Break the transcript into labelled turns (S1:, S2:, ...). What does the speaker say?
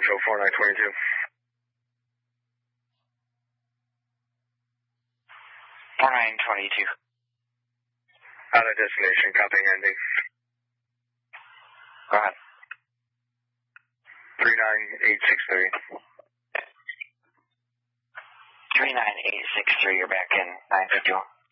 S1: show 4922. Out of destination, copying ending.
S2: Go ahead.
S1: 39863.
S2: 39863, you're back in 951.